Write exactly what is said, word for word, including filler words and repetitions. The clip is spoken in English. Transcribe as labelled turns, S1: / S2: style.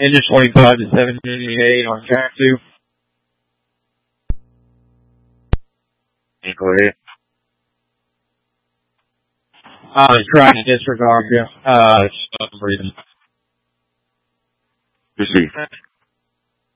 S1: Engine twenty-five to seven eighty-eight on track two.
S2: Go ahead.
S1: Uh, track disregard, yeah. Uh, stop breathing.
S2: Receive.